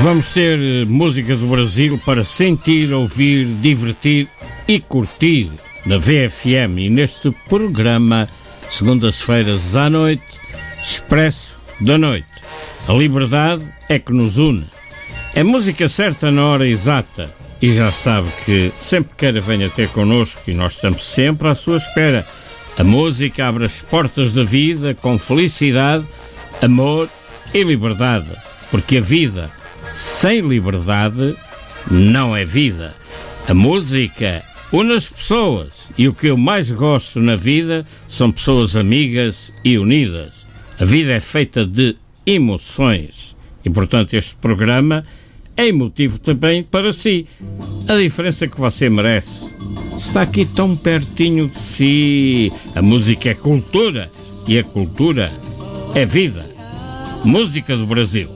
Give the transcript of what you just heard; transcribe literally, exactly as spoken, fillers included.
Vamos ter música do Brasil para sentir, ouvir, divertir e curtir na V F M e neste programa, segundas-feiras à noite, Expresso da Noite. A liberdade é que nos une. É música certa na hora exata e já sabe que sempre queira venha ter connosco e nós estamos sempre à sua espera. A música abre as portas da vida com felicidade, amor e liberdade, porque a vida sem liberdade não é vida. A música une as pessoas e o que eu mais gosto na vida são pessoas amigas e unidas. A vida é feita de emoções e, portanto, este programa é emotivo também para si. A diferença que você merece está aqui tão pertinho de si. A música é cultura e a cultura é vida. Música do Brasil.